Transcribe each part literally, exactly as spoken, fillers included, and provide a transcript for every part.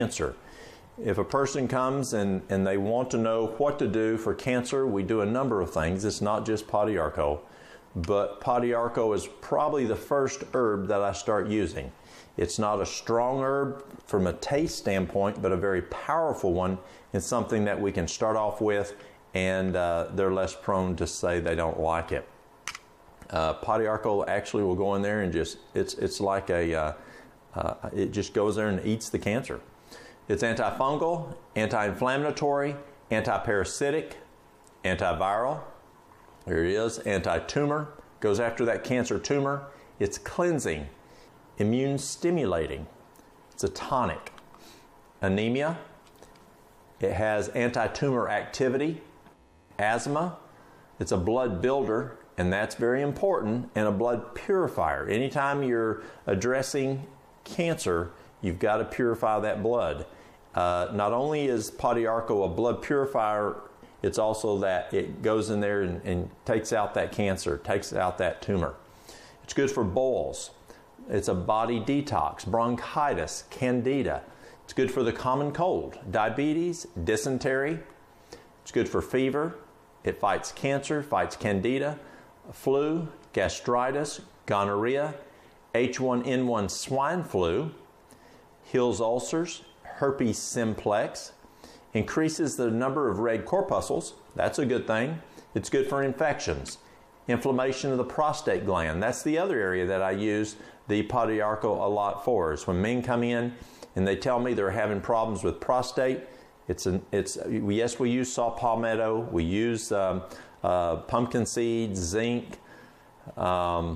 cancer. If a person comes and, and they want to know what to do for cancer, we do a number of things. It's not just Pau d'Arco, but Pau d'Arco is probably the first herb that I start using. It's not a strong herb from a taste standpoint, but a very powerful one. It's something that we can start off with, and uh, they're less prone to say they don't like it. Uh, Pau d'Arco actually will go in there and just, it's, it's like a, uh, uh, it just goes there and eats the cancer. It's antifungal, anti-inflammatory, anti-parasitic, antiviral. There it is, anti-tumor, goes after that cancer tumor. It's cleansing, immune stimulating. It's a tonic. Anemia, it has anti-tumor activity. Asthma, it's a blood builder, and that's very important, and a blood purifier. Anytime you're addressing cancer, you've got to purify that blood. Uh, not only is Pau d'Arco a blood purifier, it's also that it goes in there and, and takes out that cancer, takes out that tumor. It's good for boils. It's a body detox, bronchitis, candida. It's good for the common cold, diabetes, dysentery. It's good for fever. It fights cancer, fights candida, flu, gastritis, gonorrhea, H one N one swine flu, heals ulcers, herpes simplex, increases the number of red corpuscles. That's a good thing. It's good for infections. Inflammation of the prostate gland. That's the other area that I use the Pau d'Arco a lot for. Is when men come in and they tell me they're having problems with prostate. It's an, it's yes, we use saw palmetto. We use um, uh, pumpkin seeds, zinc, um,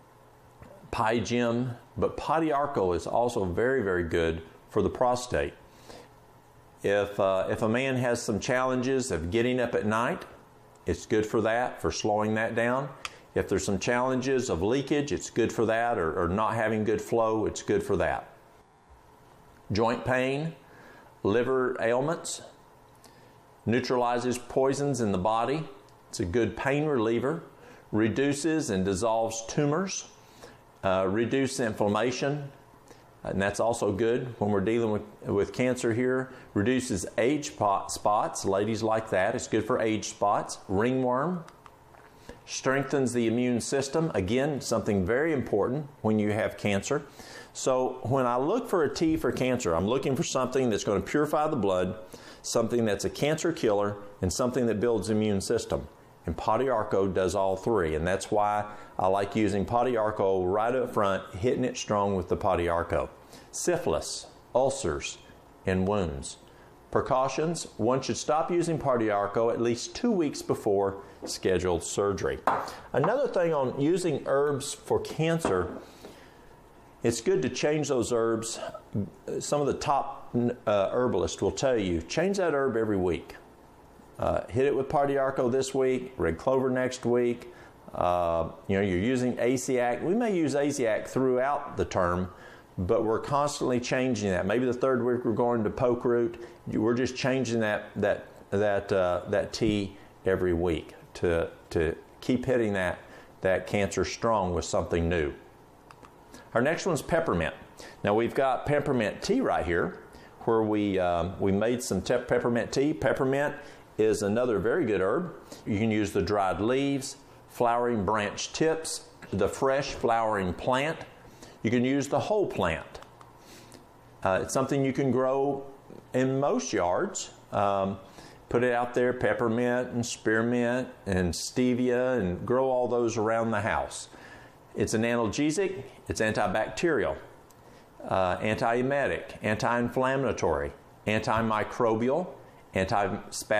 pygium, but Pau d'Arco is also very, very good for the prostate. If, uh, if a man has some challenges of getting up at night, it's good for that, for slowing that down. If there's some challenges of leakage, it's good for that, or, or not having good flow, it's good for that. Joint pain, liver ailments, neutralizes poisons in the body. It's a good pain reliever, reduces and dissolves tumors, uh, reduces inflammation, and that's also good when we're dealing with, with cancer here. Reduces age spots, ladies like that. It's good for age spots. Ringworm, strengthens the immune system. Again, something very important when you have cancer. So when I look for a tea for cancer, I'm looking for something that's going to purify the blood, something that's a cancer killer, and something that builds the immune system. And Pau d'Arco does all three, and that's why I like using Pau d'Arco right up front, hitting it strong with the Pau d'Arco. Syphilis, ulcers, and wounds. Precautions: one should stop using Pau d'Arco at least two weeks before scheduled surgery. Another thing on using herbs for cancer, it's good to change those herbs. Some of the top uh, herbalists will tell you, change that herb every week. Uh, hit it with Pau d'Arco this week, red clover next week. Uh, you know, you're using Asiac. We may use Asiac throughout the term, but we're constantly changing that. Maybe the third week we're going to poke root. We're just changing that that that uh, that tea every week to to keep hitting that that cancer strong with something new. Our next one's peppermint. Now we've got peppermint tea right here, where we um, we made some te- peppermint tea. Peppermint is another very good herb. You can use the dried leaves, flowering branch tips, the fresh flowering plant. You can use the whole plant. Uh, it's something you can grow in most yards. Um, put it out there, peppermint and spearmint and stevia, and grow all those around the house. It's an analgesic, it's antibacterial, uh, antiemetic, anti-inflammatory, antimicrobial, anti-spasmodic,